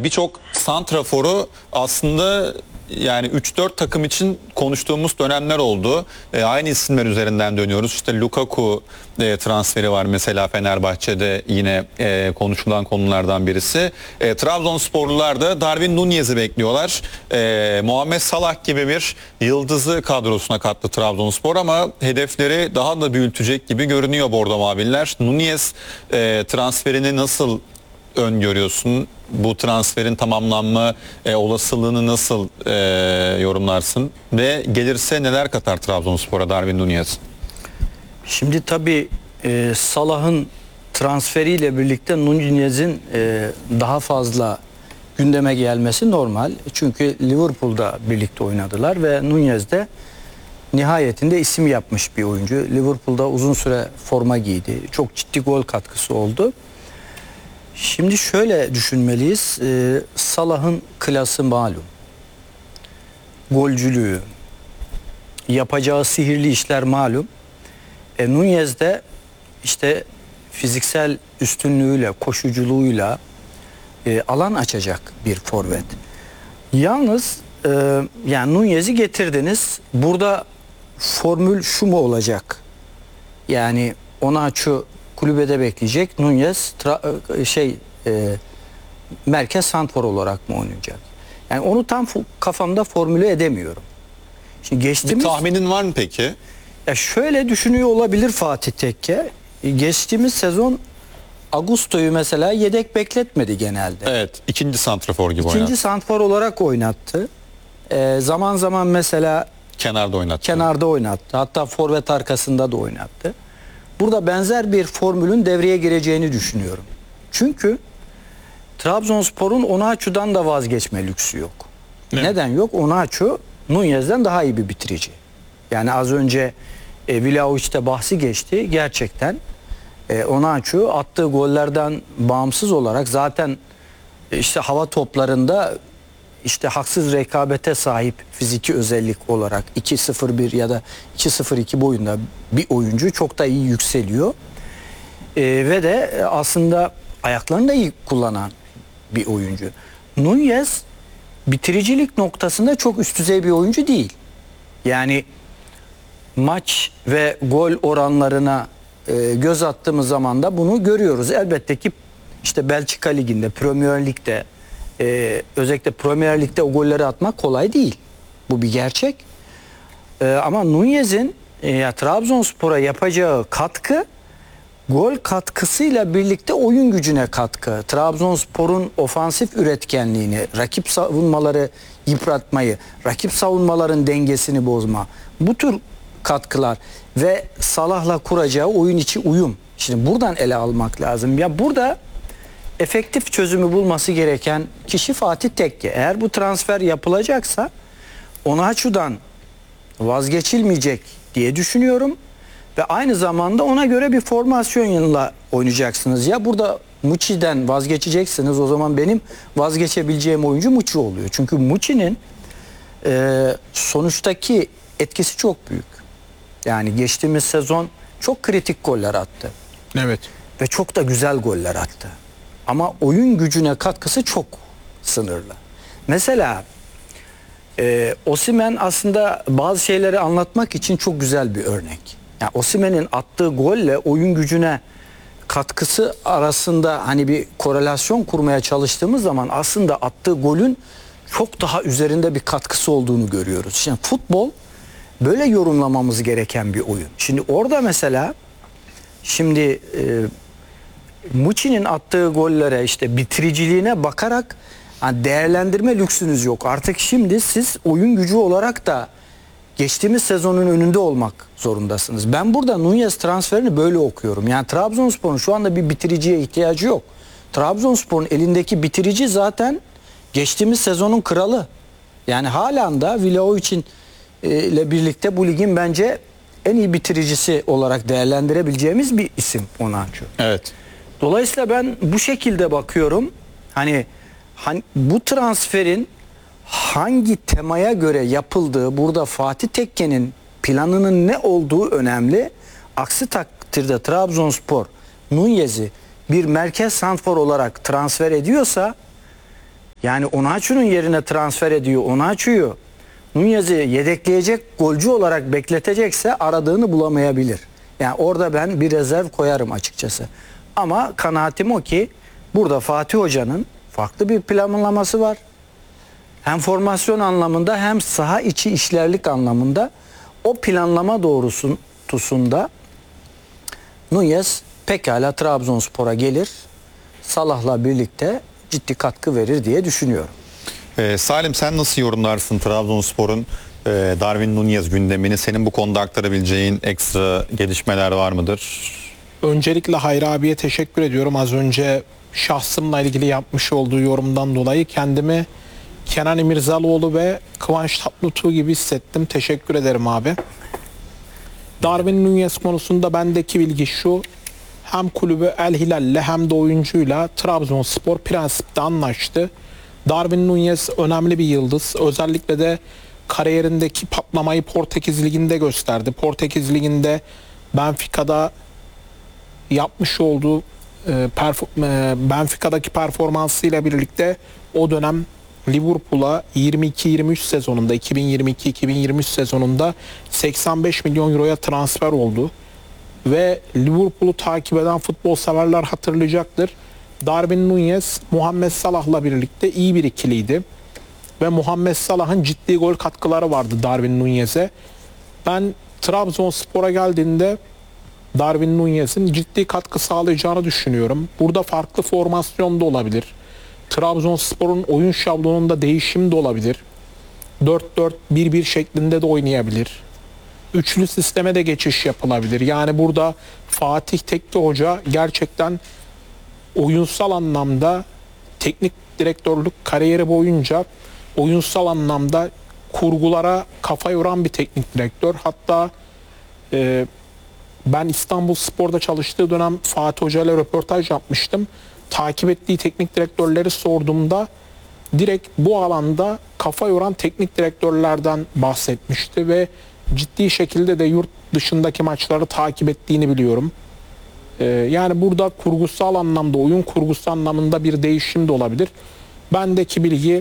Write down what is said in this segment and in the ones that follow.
birçok santraforu aslında yani 3-4 takım için konuştuğumuz dönemler oldu. Aynı isimler üzerinden dönüyoruz. İşte Lukaku transferi var mesela Fenerbahçe'de, yine konuşulan konulardan birisi. Trabzonsporlular da Darwin Nunez'i bekliyorlar. Muhammed Salah gibi bir yıldızı kadrosuna kattı Trabzonspor ama hedefleri daha da büyütecek gibi görünüyor Bordo Maviller. Nunez transferini nasıl öngörüyorsun? Bu transferin tamamlanma olasılığını nasıl yorumlarsın? Ve gelirse neler katar Trabzonspor'a Darwin Nunez? Şimdi tabii Salah'ın transferiyle birlikte Nunez'in daha fazla gündeme gelmesi normal. Çünkü Liverpool'da birlikte oynadılar ve Nunez de nihayetinde isim yapmış bir oyuncu. Liverpool'da uzun süre forma giydi. Çok ciddi gol katkısı oldu. Şimdi şöyle düşünmeliyiz. Salah'ın klası malum. Golcülüğü, yapacağı sihirli işler malum. Nunez de işte fiziksel üstünlüğüyle, koşuculuğuyla alan açacak bir forvet. Yalnız yani Nunez'i getirdiniz. Burada formül şu mu olacak? Yani Onaçu kulübede bekleyecek. Nunez merkez santrfor olarak mı oynayacak? Yani onu tam kafamda formüle edemiyorum. Şimdi Bir tahminin var mı peki? Ya şöyle düşünüyor olabilir Fatih Tekke. Geçtiğimiz sezon Augusto'yu mesela yedek bekletmedi genelde. Evet, ikinci santrafor gibi oynadı. İkinci santrfor olarak oynattı. Zaman zaman mesela kenarda oynattı. Hatta forvet arkasında da oynattı. Burada benzer bir formülün devreye gireceğini düşünüyorum. Çünkü Trabzonspor'un Onaçu'dan da vazgeçme lüksü yok. Neden yok? Onaçu Nunez'den daha iyi bir bitirici. Yani az önce Vlahovic'te bahsi geçti. Gerçekten Onaçu attığı gollerden bağımsız olarak zaten işte hava toplarında işte haksız rekabete sahip fiziki özellik olarak 2.01 ya da 2.02 boyunda bir oyuncu, çok da iyi yükseliyor. Ve de aslında ayaklarını da iyi kullanan bir oyuncu. Nunez bitiricilik noktasında çok üst düzey bir oyuncu değil. Yani maç ve gol oranlarına göz attığımız zaman da bunu görüyoruz. Elbette ki işte Belçika Ligi'nde, Premier Lig'de, özellikle Premier Lig'de o golleri atmak kolay değil. Bu bir gerçek. Ama Nunez'in Trabzonspor'a yapacağı katkı, gol katkısıyla birlikte oyun gücüne katkı. Trabzonspor'un ofansif üretkenliğini, rakip savunmaları yıpratmayı, rakip savunmaların dengesini bozma, bu tür katkılar ve Salah'la kuracağı oyun içi uyum. Şimdi buradan ele almak lazım. Ya burada efektif çözümü bulması gereken kişi Fatih Tekke. Eğer bu transfer yapılacaksa Onaçu'dan vazgeçilmeyecek diye düşünüyorum. Ve aynı zamanda ona göre bir formasyonla oynayacaksınız. Ya burada Muçi'den vazgeçeceksiniz, o zaman benim vazgeçebileceğim oyuncu Muçi oluyor. Çünkü Muçi'nin sonuçtaki etkisi çok büyük. Yani geçtiğimiz sezon çok kritik goller attı. Evet. Ve çok da güzel goller attı. Ama oyun gücüne katkısı çok sınırlı. Mesela Osimhen aslında bazı şeyleri anlatmak için çok güzel bir örnek. Yani Osimhen'in attığı golle oyun gücüne katkısı arasında hani bir korelasyon kurmaya çalıştığımız zaman aslında attığı golün çok daha üzerinde bir katkısı olduğunu görüyoruz. Şimdi futbol böyle yorumlamamız gereken bir oyun. Şimdi orada mesela Muçi'nin attığı gollere işte bitiriciliğine bakarak değerlendirme lüksünüz yok. Artık şimdi siz oyun gücü olarak da geçtiğimiz sezonun önünde olmak zorundasınız. Ben burada Nunez transferini böyle okuyorum. Yani Trabzonspor'un şu anda bir bitiriciye ihtiyacı yok. Trabzonspor'un elindeki bitirici zaten geçtiğimiz sezonun kralı. Yani halen de Vlahovic'in ile birlikte bu ligin bence en iyi bitiricisi olarak değerlendirebileceğimiz bir isim Onaçu. Evet. Dolayısıyla ben bu şekilde bakıyorum. Hani bu transferin hangi temaya göre yapıldığı, burada Fatih Tekke'nin planının ne olduğu önemli. Aksi takdirde Trabzonspor Nunez'i bir merkez santrfor olarak transfer ediyorsa Yani Onaçu'nun yerine transfer ediyor. Onaçu'yu Nunez'i yedekleyecek golcü olarak bekletecekse aradığını bulamayabilir. Yani orada ben bir rezerv koyarım açıkçası. Ama kanaatim o ki burada Fatih Hoca'nın farklı bir planlaması var. Hem formasyon anlamında hem saha içi işlerlik anlamında o planlama doğrultusunda Nunez pekala Trabzonspor'a gelir. Salah'la birlikte ciddi katkı verir diye düşünüyorum. Salim, sen nasıl yorumlarsın Trabzonspor'un Darwin Nunez gündemini? Senin bu konuda aktarabileceğin ekstra gelişmeler var mıdır? Öncelikle Hayri abiye teşekkür ediyorum. Az önce şahsımla ilgili yapmış olduğu yorumdan dolayı kendimi Kenan İmirzalıoğlu ve Kıvanç Tatlıtuğ gibi hissettim. Teşekkür ederim abi. Darwin Nunez konusunda bendeki bilgi şu: hem kulübü El Hilal'le hem de oyuncuyla Trabzonspor prensipte anlaştı. Darwin Nunez önemli bir yıldız. Özellikle de kariyerindeki patlamayı Portekiz Ligi'nde gösterdi. Portekiz Ligi'nde Benfica'da yapmış olduğu Benfica'daki performansıyla birlikte o dönem Liverpool'a 22-23 sezonunda 2022-2023 sezonunda 85 milyon euroya transfer oldu. Ve Liverpool'u takip eden futbol severler hatırlayacaktır. Darwin Nunez Muhammed Salah'la birlikte iyi bir ikiliydi. Ve Muhammed Salah'ın ciddi gol katkıları vardı Darwin Nunez'e. Ben Trabzonspor'a geldiğinde Darwin Nunez'in ciddi katkı sağlayacağını düşünüyorum. Burada farklı formasyon da olabilir. Trabzonspor'un oyun şablonunda değişim de olabilir. 4-4-1-1 şeklinde de oynayabilir. Üçlü sisteme de geçiş yapılabilir. Yani burada Fatih Tekke Hoca gerçekten oyunsal anlamda teknik direktörlük kariyeri boyunca oyunsal anlamda kurgulara kafa yoran bir teknik direktör. Hatta ben İstanbulspor'da çalıştığı dönem Fatih Hoca ile röportaj yapmıştım. Takip ettiği teknik direktörleri sorduğumda direkt bu alanda kafa yoran teknik direktörlerden bahsetmişti ve ciddi şekilde de yurt dışındaki maçları takip ettiğini biliyorum. Yani burada kurgusal anlamda, oyun kurgusu anlamında bir değişim de olabilir. Bendeki bilgi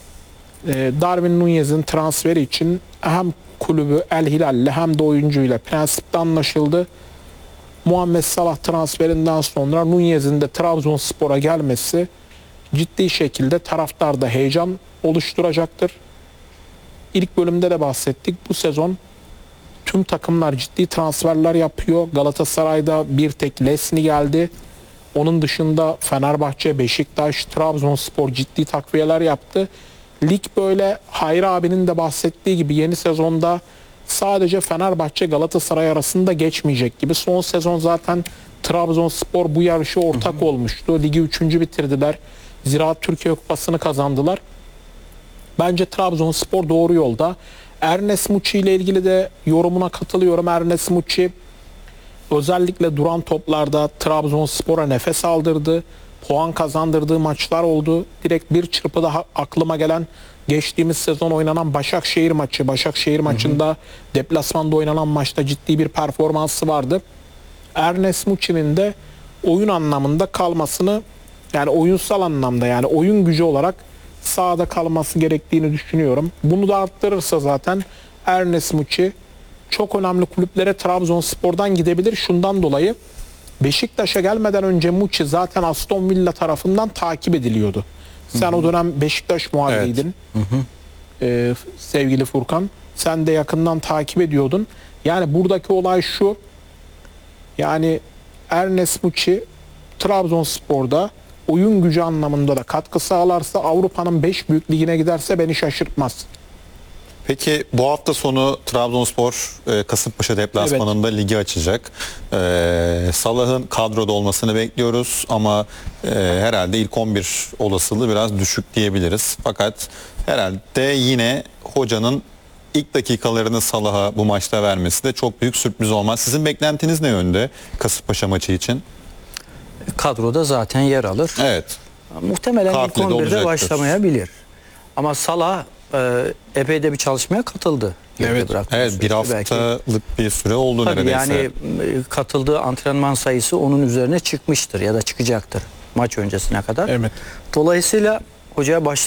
Darwin Nunez'in transferi için hem kulübü El Hilal'le hem de oyuncuyla prensipte anlaşıldı. Muhammed Salah transferinden sonra Nunez'in de Trabzonspor'a gelmesi ciddi şekilde taraftarda heyecan oluşturacaktır. İlk bölümde de bahsettik. Bu sezon tüm takımlar ciddi transferler yapıyor. Galatasaray'da bir tek Leslie geldi. Onun dışında Fenerbahçe, Beşiktaş, Trabzonspor ciddi takviyeler yaptı. Lig böyle Hayri abinin de bahsettiği gibi yeni sezonda sadece Fenerbahçe Galatasaray arasında geçmeyecek gibi. Son sezon zaten Trabzonspor bu yarışı ortak olmuştu. Ligi 3. bitirdiler. Ziraat Türkiye Kupası'nı kazandılar. Bence Trabzonspor doğru yolda. Ernest Muçi ile ilgili de yorumuna katılıyorum. Ernest Muçi özellikle duran toplarda Trabzonspor'a nefes aldırdı. Puan kazandırdığı maçlar oldu. Direkt bir çırpıda aklıma gelen geçtiğimiz sezon oynanan Başakşehir maçı. Başakşehir maçında deplasmanda oynanan maçta ciddi bir performansı vardı. Ernest Muçi'nin de oyun anlamında kalmasını, yani oyunsal anlamda, yani oyun gücü olarak sahada kalması gerektiğini düşünüyorum. Bunu da arttırırsa zaten Ernest Muçi çok önemli kulüplere Trabzonspor'dan gidebilir. Şundan dolayı Beşiktaş'a gelmeden önce Muçi zaten Aston Villa tarafından takip ediliyordu. Sen o dönem Beşiktaş muhabiriydin. Evet. Sevgili Furkan. Sen de yakından takip ediyordun. Yani buradaki olay şu. Yani Ernest Muçi Trabzonspor'da oyun gücü anlamında da katkı sağlarsa, Avrupa'nın 5 büyük ligine giderse beni şaşırtmaz. Peki bu hafta sonu Trabzonspor Kasımpaşa deplasmanında ligi açacak. Salah'ın kadroda olmasını bekliyoruz ama herhalde ilk 11 olasılığı biraz düşük diyebiliriz. Fakat herhalde yine hocanın ilk dakikalarını Salah'a bu maçta vermesi de çok büyük sürpriz olmaz. Sizin beklentiniz ne yönde Kasımpaşa maçı için? Kadroda zaten yer alır. Evet. Muhtemelen ilk Kartlı da 11'de olacaktır. başlamayabilir. Ama Salah epey de bir çalışmaya katıldı. Evet. Evet, bir haftalık bir süre oldu tabii neredeyse. yani katıldığı antrenman sayısı onun üzerine çıkmıştır ya da çıkacaktır maç öncesine kadar. Evet. Dolayısıyla hocaya